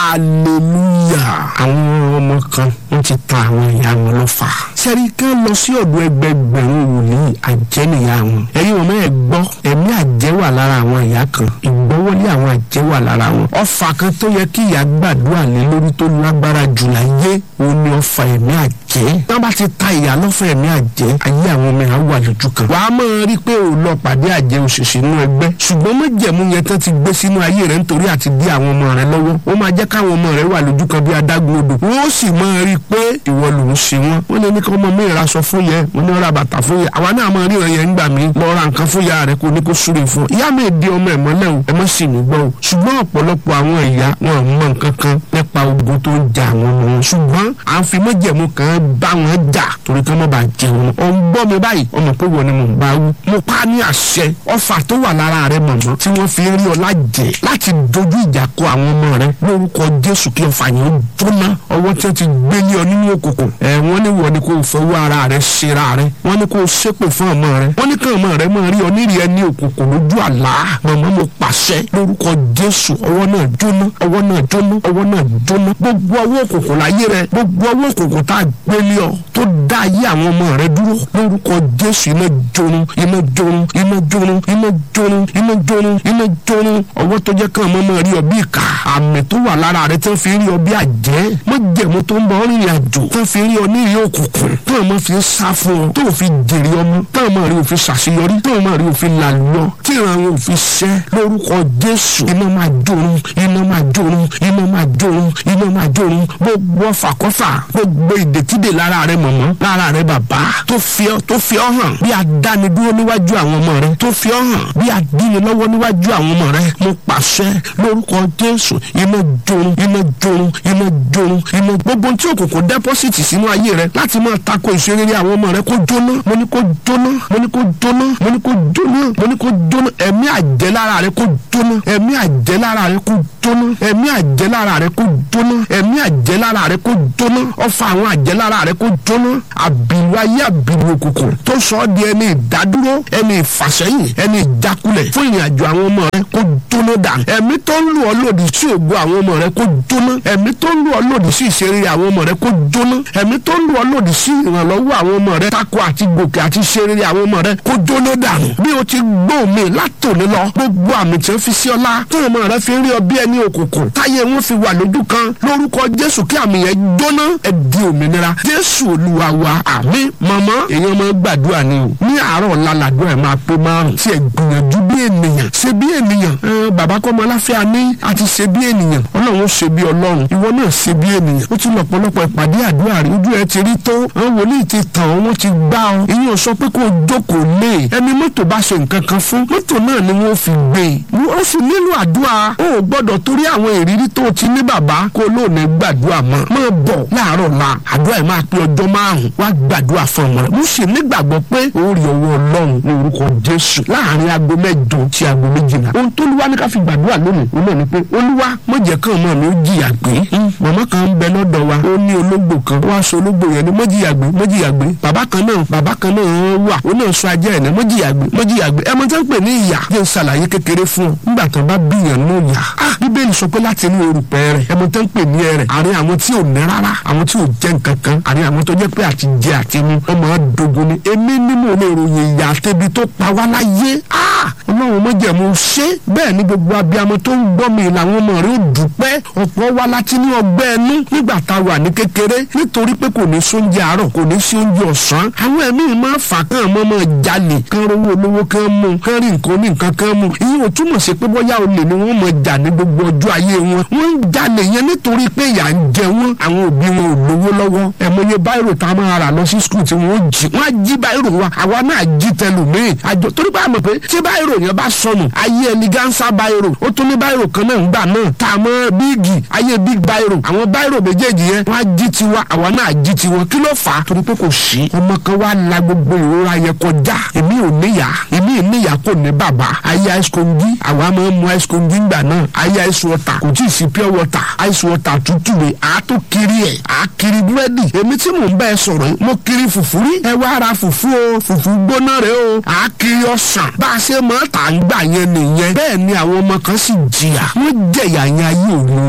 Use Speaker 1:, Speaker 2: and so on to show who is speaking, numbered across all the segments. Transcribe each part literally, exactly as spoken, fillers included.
Speaker 1: hallelujah. àwọn ọmọ kan wọ́n ti ta àwọn ìyá wọn lọ́fà. sẹ́rí kan lọ sí ọ̀dọ̀ ẹgbẹgbẹ̀rún wòlíì àjẹ́ nìyá wọn. ẹ̀yin ọmọ ẹ̀ gbọ́ ẹ̀mí àjẹ́ wà lára àwọn ìyá kan, ìgbọ́wọ́lé àwọn àjẹ́ wà lára wọn. ọfà kan tó yẹ kí ìyá gbàdúrà lé lórí tó lágbára jù láyé òun ni ọfà ẹ̀mí àjẹ́. tí wọ́n bá ti ta ìyá lọ́fà ẹ̀mí àjẹ́, ayé àwọn ọmọ ẹ̀ á wà lójú kan. wàá máa rí pé ò lọ pàdé àjẹ́ òṣèṣì inú ẹgbẹ́, ṣùgbọ́n májẹ̀mú yẹn tán ti gbé sínú ayé rẹ̀ nítorí àti dí àwọn ọmọ rẹ̀ lọ́wọ́. ó máa jẹ́ káwọn ọmọ rẹ̀ wà lójú kan bí adágún odò. wọ́n sì máa rí pé ìwọ lòún ṣe wọ́n. wọ́n lè ní kí ọmọ mi ra aṣọ fún yẹn, wọ́n ní ra bàtà fún yẹn. àwa náà máa rí ọ̀rẹ́ yẹn ńgbà mí lọ ra nǹkan fún ìyá rẹ̀ kó ní kó súre fún ọ. ìyá mi di ọmọ ẹ̀ mọ́lẹ̀ o, ẹ má sì mí gbọ́ o. ṣùgbọ́n ọ̀pọ̀lọpọ̀ àwọn ìyá wọn mọ nǹkan kan nípa ogun tó ń ja àwọn ọmọ wọn. ṣùgbọ́n à ń fi májẹ̀mú kan bá wọn jà torí kí wọ́n bá jẹun. ọ̀ ń gbọ́ mi báyìí, ọmọ pé wọ́n ni mò ń bá wú. mo pa ní àṣẹ ọfà tó wà lára rẹ̀ mọ̀mọ́ tí wọ́n fi rí ọ lájẹ̀ láti dojú ìjà kọ àwọn ọmọ rẹ̀ lórúkọ Jésù kí ọfà yẹn jóná. ọwọ́ tí wọ́n ti gbé ní ọ nínú òkùnkùn, ẹ̀ wọ́n ní wọ́n ni kò fọwọ́ ara rẹ̀ ṣera rẹ̀, wọ́n ní kò ṣépè fún ọmọ rẹ̀, wọ́n ní kí ọmọ rẹ̀ máa rí ọ nírì ẹ ní òkùnkùn lójú àlá. mọ̀mọ́ mo pàṣẹ lórúkọ Jésù, ọwọ́ náà jóná, ọwọ́ náà jóná, ọwọ́ náà jóná. gbogbo ọwọ́ òkùnkùn láyé rẹ̀, gbogbo ọwọ́ òkùnkùn tá a gbélé ọ tó dá ayé àwọn ọmọ rẹ̀ dúró lórúkọ Jésù, iná jóná, iná jóná, iná jóná, iná jóná, iná jóná, iná jóná. ọwọ́ tó jẹ́ kí ọmọ máa rí ọ bí ìkà, àmì tó wà lára rẹ̀ tó fi rí ọ bí àjẹ́, májẹ̀mú tó ń bọ̀ rìnrìn àjò tó fi rí ọ ní ìyá òkùnkùn, tó ọmọ fi ń sá fún ọ, tó fi jèrè ọmọ, tó ọmọ rí òfin ṣàṣeyọrí, tó ọmọ rí òfin làlọ́, tí ìran àwọn òfin ṣẹ́ lórúkọ Jésù, iná máa jórun, iná máa jórun, iná máa jórun, iná máa jórun. gbogbo ọfàkọfà, gbogbo ìdèkídè lára rẹ̀ mọ̀mọ́, lára rẹ̀ bàbá, tó fi ọ tó fi ọ hàn bí adánidúró níwájú àwọn ọmọ rẹ̀, tó fi ọ hàn bí adínilọ́wọ́ níwájú àwọn ọmọ rẹ̀, mo pàṣẹ lórúkọ Jésù, iná jórun, iná jórun, iná jórun, iná gbogbo tí òkùnkùn dẹ́pọ́sìtì sínú ayé rẹ̀ láti máa tako ìṣeré àwọn ọmọ rẹ̀ kó jóná. mo ní kó jóná, mo ní kó jóná, mo ní kó jóná, mo ní kó jóná. ẹ̀mí àjẹ́ lára rẹ̀ kó jóná, ẹ̀mí àjẹ́ lára rẹ̀ kó jóná, ẹ̀mí àjẹ́ lára rẹ̀ kó jóná, ẹ̀mí àjẹ́ lára rẹ̀ kó jóná. ọfà àwọn àjẹ́ lára rẹ̀ kó jóná. àbìlú ayé àbìlú òkùnkùn tó sọ ọ́ di ẹni ìdádúró, ẹni ìfàsẹ́yìn, ẹni ìjákulẹ̀ fún ìrìn àjò àwọn ọmọ rẹ̀ kó jóná dànù. ẹ̀mí tó ń lù ọ́ lòdì sí ògo àwọn ọmọ rẹ̀ kó jóná. ẹ̀mí tó ń lù ọ́ lòdì sí ìṣeré àwọn ọmọ rẹ̀ kó jóná. ẹ̀mí tó ń lù ọ́ lòdì sí ìrànlọ́wọ́ àwọn ọmọ rẹ̀ tako àti gòkè àti ìṣeré àwọn ọmọ rẹ̀ kó jóná dànù. bí o ti gbọ́ mi látòní lọ, gbogbo àmì tí ó fi sí ọlá tó ọmọ rẹ̀ fi rí ọ bí ẹni òkùnkùn táyé wọn fi wà lójú kan lórúkọ Jésù, kí àmì yẹn jóná, ẹ di òmìnira Jésù Olúwa wa, àmín. màmá èèyàn máa gbàdúrà ni o, ní àárọ̀ ọ̀la làdúrà ẹ̀ máa pé márùn tí ẹ gbìyànjú bí ènìyàn, ṣe bí ènìyàn. ẹ bàbá kọ́mọ aláfíà ní àti ṣe bí ènìyàn, Ọlọ́run ṣe bí Ọlọ́run, ìwọ náà ṣe bí ènìyàn. ó ti lọ́pọ̀lọpọ̀ ìpàdé àdúrà rí, ojú ẹ ti rí tó, àwọn wòlíì ti tàn ọ́, wọ́n ti gbá ọ. ìyẹn ò sọ pé kó o jókòó lé ẹni mọ́tò bá ṣe nǹkan kan fún, mọ́tò náà ni wọ́n fi gbé e. ó sì nílò àdúrà. ó ò gbọ́dọ̀ torí àwọn ìrírí tó o ti ní bàbá kó lóòní gbàdúrà mọ́. máa bọ̀ láàárọ̀ la àdúrà ẹ̀ máa pé ọjọ́ márùn-ún, wá gbàdúrà fún ọmọ rẹ̀. mo sì nígbàgbọ́ pé ó rí ọwọ́ Ọlọ́run ní orúkọ Jésù láàrin aago mẹ́jọ sí aago méjìlá. ohun tó Olúwa ní ká fi gbàdúrà lónìí ó náà ni pé Olúwa má jẹ́ kán ọmọ mi ó jìyà gbé. màmá kan ń bẹ lọ́dọ̀ wa, ó ní ológbò kan, wọ́n á sọ ológbò yẹn ní má jìyà gbé, má jìyà gbé. bàbá kan náà bàbá kan náà wà, ó náà sọ ajá ẹ̀ ní má jìyà gbé, má jìyà gbé. ẹ mọ tí wọ́n pè ní ìyà, jẹ́ ṣàlàyé kékeré fún ọ. nígbà tán bá bíyàn nù yà, ah Bíbélì sọ pé láti inú erùpẹ̀ rẹ̀, ẹ mọ tí wọ́n pè ní ẹrẹ̀, àárín àwọn tí ò ní rárá, àwọn tí ò jẹ́ nǹkan kan, àárín àwọn tó jẹ́ pé àti jẹ àti mu ọmọ dogun ni. èmi ní mo lè ròyìn ìyà àtẹ̀bi tó pa wá láyé. ah Ọlọ́run má jẹ́ mo ṣe. bẹ́ẹ̀ ni gbogbo abiyamọ tó ń gbọ́ mi làwọn ọmọ rẹ̀ ó dúpẹ́. ọ̀pọ̀ wa láti ní ọgbẹ́ ẹnu nígbà tá a wà ní kékeré nítorí pé kò ní sóúnjẹ àárọ̀, kò ní sí oúnjẹ ọ̀sán. àwọn ẹ̀mí máa fà kàn mọ́ mọ́ jalè, kán rówó olówó kán mú, kán rí nǹkan ní nǹkan kán mú. ìyẹn ò túmọ̀ sí pé bóyá olè ni wọ́n mọ̀ jà ní gbogbo ọjọ́ ayé wọn. wọ́n ń jalè yẹn nítorí pé ìyà ń jẹ wọ́n. àwọn òbí wọn ò lówó lọ́wọ́. ẹ̀mọye báírò tá a máa rà lọ sí skul tí wọ́n jí. wọ́n á jí báírò wa, àwa náà jí tẹlòmíì. àjọ torí pé a mọ̀ pé tí báírò yẹn bá sọnù, ayé ẹni gánsá báírò, ó tún ní báírò kan náà ń gbà náà tá a mọ̀ bíìgì, ayé bíg báírò. àwọn báírò méjèèjì yẹn wọ́n á jí tiwa, àwa náà jí tiwọn. kí ló fà á? torí pé kò sí ọmọ kan wá la gbogbo ìrora yẹn kọjá. èmi ò níyà, èmi ò níyà kò ní bàbá. ayé ice kongi, àwa máa ń mu ice kongi ńgbà náà. ayé ice water, kò tí ì sí pure water, ice water tútù rè á tó kiri ẹ̀ á kiri búrẹ́dì. èmi tí mò ń bá ẹ sọ̀rọ̀ yìí, mo kiri fùfú rí. ẹ wá ra fùfú o, fùfú gbóná rè o, á kiri ọ̀sán. bá a ṣe máa tà ń gbà yẹn nìyẹn. bẹ́ẹ̀ ni àwọn ọmọ kan sì jìyà, wọ́n jẹ̀yà yẹn ayé òní wọn, ayé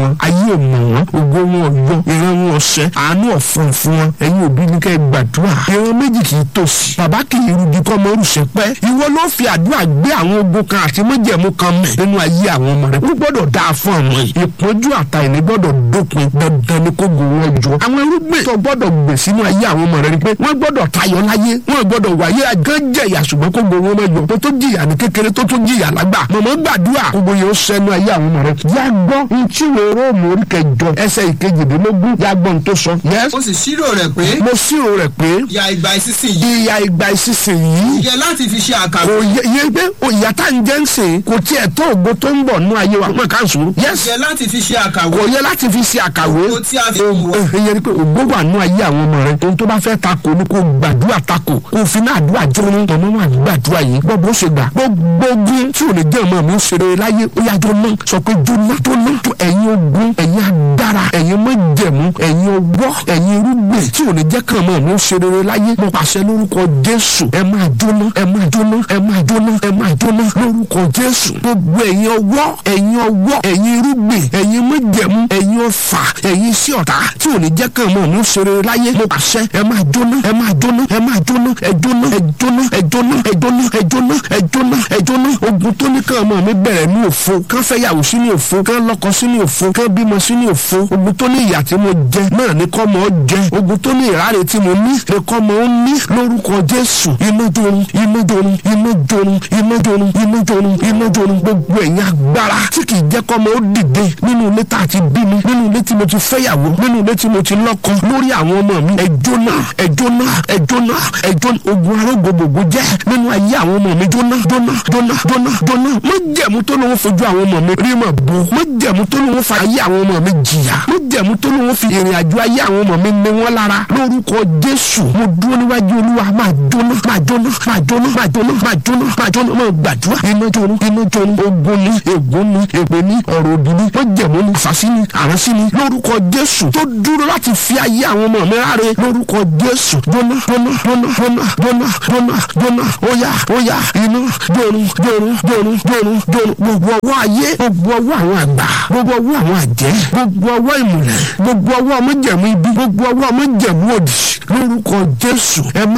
Speaker 1: ò mọ̀ wọ́n ògo wọn ọ̀yọ́ ìran wọn ọ̀sẹ̀ àánú ọ̀fun fún wọn ẹ̀yin òbí ní kẹ́ gbàdúrà ìran méjì kì í tòsí bàbá kì í rúdi kọ́ mọ́ òrùsẹ̀ pẹ́ ìwọ ló fi àdúrà gbé àwọn ogun kan àti májẹ̀mú kan mẹ́ nínú ayé àwọn ọmọ rẹ̀ wọ́n gbọ́dọ̀ dáa fún ọmọ yìí ìpọ́njú àtàìní gbọ́dọ̀ dópin dandan ní kó gùn wọn jọ àwọn irúgbìn tó gbọ́dọ̀ gbè sínú ayé àwọn ọmọ rẹ̀ ni pé wọ́n gbọ́dọ̀ tayọ láyé wọ́n gbọ́dọ̀ wáyé agánjẹ̀yà ṣùgbọ́n kó gùn wọn mẹ́jọ tó tó jìyà ní kékeré tó tó jìyà lágbà mọ̀mọ́ gbàdúrà gbogbo yẹn ó sẹ́nu ayé àwọn ọmọ rẹ̀ yá gbọ́ ntúwèé róòmù orí kẹjọ ẹsẹ̀ ìkejìdínlógún yá gbọ́ ntó sọ.
Speaker 2: ó sì ṣírò rẹ̀ pé.
Speaker 1: mo ṣírò rẹ̀ pé.
Speaker 2: ìyà ìgbà ìsinsìnyí.
Speaker 1: ìyà ìgbà ìsinsìnyí.
Speaker 2: ìyẹ láti fi ṣe àkàwé.
Speaker 1: kò yẹ pé ìyà tá ń jẹ́ ń sìn kò tiẹ̀ tó ògo tó ń bọ̀ nú ayé wa mọ̀ ká ń sùn.
Speaker 2: ìyẹ láti fi ṣe àkàwé.
Speaker 1: kò yẹ láti fi ṣe àkàwé.
Speaker 2: ògo tí a fi wọ̀.
Speaker 1: ìyẹn ni pé ògo wà nú ayé àwọn ọmọ rẹ ohun tó bá fẹ́ takò ní kò gbàdúrà takò kò fi náà àdúrà jóná tọmọ wà gbàdúrà yìí gbọ́ bó ṣe gbà gbogbo ogun tí ò ní jẹ́ ọmọ mi ó ṣeré láyé ó yá jóná sọ pé jóná jóná tó ẹ̀yin ogun ẹ̀yin agbára ẹ̀yin májẹ̀mú ẹ̀yin ọwọ́ ẹ̀yin irúgbìn tí ò ní jẹ́ kàn mọ́ mi ó ṣeré láyé mo pàṣẹ lórúkọ Jésù ẹ máa jóná ẹ máa jóná ẹ máa jóná ẹ máa jóná lórúkọ Jésù gbogbo ẹ̀yin ọwọ́ ẹ̀yin ọwọ́ ẹ̀yin irúgbìn ẹ̀yin májẹ̀mú ẹ̀yin ọfà ẹ̀yin sí ọ̀tá tí ò ní jẹ́ kàn mọ́ mi ó ṣeré láyé mo pàṣẹ ẹ máa jóná ẹ máa jóná ẹ máa jóná ẹ jóná ẹ jóná ẹ jóná ẹ jóná ẹ jóná ẹ jóná ẹ jóná ogun tó ní kàn mọ́ mi bẹ̀rẹ̀ ní òfo kán fẹ́ yàwó sínú òfo kán lọ́kọ sínú òfo kán bímọ sínú òfo ogun tó ní ìyà tí mo jẹ náà ní kọ́ mọ́ jẹ ogun tó ní ìráre tí mo ní ní kọ́ mọ́ ó ní lórúkọ Jésù iná jorun iná jorun iná jorun iná jorun iná jorun iná jorun gbogbo ẹ̀yin agbára tí kì í jẹ́ kọ́ mọ́ ó dìde nínú ilé tá a ti bí mi nínú ilé tí mo ti fẹ́yàwó nínú ilé tí mo ti lọ́kọ lórí àwọn ọmọ mi ẹ jóná ẹ jóná ẹ jóná ẹ jóná ogun arógbòbògbò jẹ́ nínú ayé àwọn ọmọ mi jóná jóná jóná jóná jóná mo jẹ̀mú tó lóun fojú àwọn ọmọ mi rí mọ̀ bó mo jẹ̀mú tó lóun fa ayé àwọn ọmọ mi jìyà mo jẹ̀mú tó lóun fi ìrìn àjò ayé àwọn ọmọ mi ní wọn lára lórúkọ Jésù mo dúró níwájú Olúwa máa jóná máa jóná máa jóná máa jóná máa jóná máa jóná máa gbàdúrà iná jóná iná jóná ogun ni ègún ni èpè ni ọ̀rọ̀ òdì ni mo jẹ̀mú ni àṣàsí ni àránsí ni lórúkọ Jésù tó dúró láti fi ayé àwọn ọmọ mi ráre lórúkọ Jésù jóná jóná jóná jóná jóná jóná jóná óyá óyá iná jóná jóná jóná jóná jóná gbogbo ọwọ́ ayé gbogbo ọwọ́ àwọn àgbà gbogbo ọwọ́ àwọn àjẹ́ gbogbo ọwọ́ ìmùlẹ̀ gbogbo ọwọ́ ọmọ jẹ̀mú ibi gbogbo ọwọ́ ọmọ jẹ̀mú òdì lórúkọ Jésù ẹ má